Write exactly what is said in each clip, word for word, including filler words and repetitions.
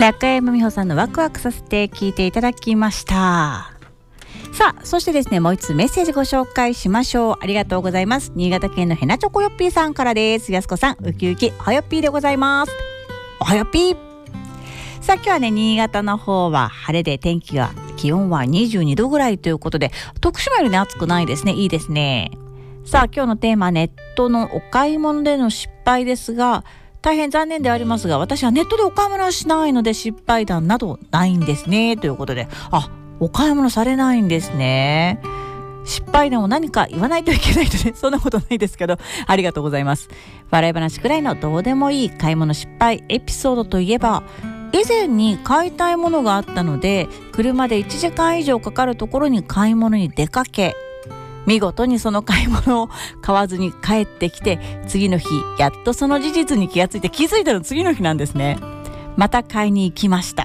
中山美穂さんのワクワクさせて聞いていただきました。さあ、そしてですね、もう一つメッセージご紹介しましょう。ありがとうございます。新潟県のヘナチョコヨッピーさんからです。やすこさん、ウキウキおはよっぴーでございます。おはよっぴー。さあ、今日はね、新潟の方は晴れで天気が気温はにじゅうにどぐらいということで、徳島よりね暑くないですね。いいですね。さあ、今日のテーマ、ネットのお買い物での失敗ですが、大変残念でありますが、私はネットでお買い物はしないので失敗談などないんですね、ということで、あ、お買い物されないんですね。失敗談を何か言わないといけないとね、そんなことないですけど、ありがとうございます。笑い話くらいのどうでもいい買い物失敗エピソードといえば、以前に買いたいものがあったので、車でいちじかん以上かかるところに買い物に出かけ、見事にその買い物を買わずに帰ってきて、次の日やっとその事実に気がついて、気づいたの次の日なんですね。また買いに行きました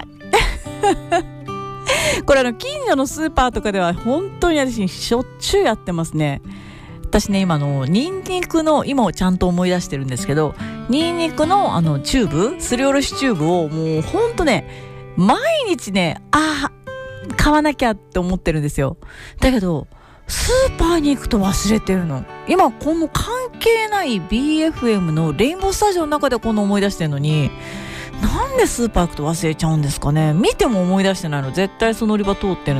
これあの近所のスーパーとかでは本当に私しょっちゅうやってますね。私ね、今のニンニクの、今をちゃんと思い出してるんですけど、ニンニクのあのチューブ、すりおろしチューブをもう本当ね、毎日ね、ああ買わなきゃって思ってるんですよ。だけどスーパーに行くと忘れてるの。今この関係ない ビーエフエム のレインボースタジオの中でこの思い出してるのに、なんでスーパー行くと忘れちゃうんですかね。見ても思い出してないの。絶対その売り場通ってる